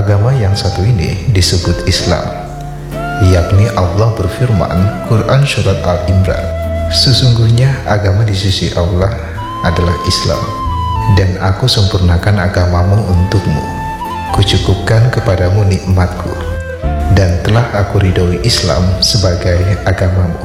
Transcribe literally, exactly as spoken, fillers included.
Agama yang satu ini disebut Islam, yakni Allah berfirman Quran Surat Al-Imran, sesungguhnya agama di sisi Allah adalah Islam, dan aku sempurnakan agamamu untukmu, kucukupkan kepadamu nikmatku, dan telah aku ridhoi Islam sebagai agamamu.